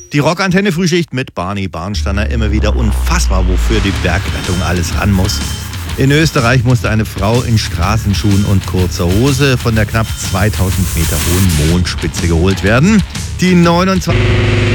Die Rockantenne Frühschicht mit Barney Barnsteiner. Immer wieder unfassbar, wofür die Bergrettung alles ran muss. In Österreich musste eine Frau in Straßenschuhen und kurzer Hose von der knapp 2000 Meter hohen Mondspitze geholt werden. Die 29...